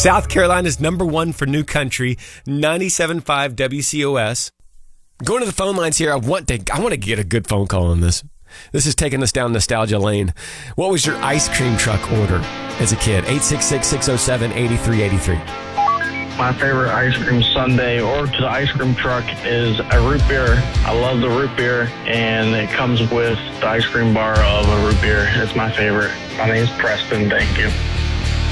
South Carolina's number one for new country, 97.5 WCOS. Going to the phone lines here. I want to get a good phone call on this. This is taking us down nostalgia lane. What was your ice cream truck order as a kid? 866-607-8383. My favorite ice cream sundae or to the ice cream truck is a root beer. I love the root beer, and it comes with the ice cream bar of a root beer. It's my favorite. My name's Preston. Thank you.